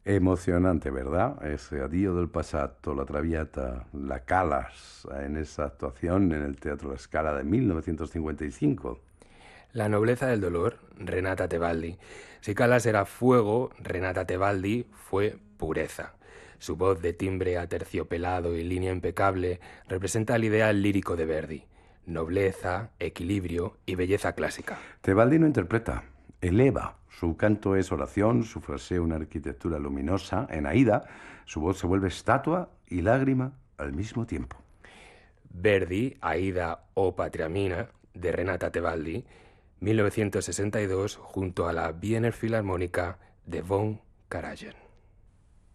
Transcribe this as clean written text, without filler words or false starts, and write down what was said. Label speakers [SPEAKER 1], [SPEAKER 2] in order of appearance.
[SPEAKER 1] Emocionante, ¿verdad? Ese Addio del passato, la Traviata, la Calas, en esa actuación en el Teatro La Scala de 1955.
[SPEAKER 2] La nobleza del dolor, Renata Tebaldi. Si Calas era fuego, Renata Tebaldi fue pureza. Su voz de timbre aterciopelado y línea impecable representa el ideal lírico de Verdi. Nobleza, equilibrio y belleza clásica.
[SPEAKER 1] Tebaldi no interpreta, eleva. Su canto es oración, su fraseo una arquitectura luminosa. En Aida, su voz se vuelve estatua y lágrima al mismo tiempo.
[SPEAKER 2] Verdi, Aida o Patria Mina, de Renata Tebaldi, 1962, junto a la Wiener Filarmónica de von Karajan.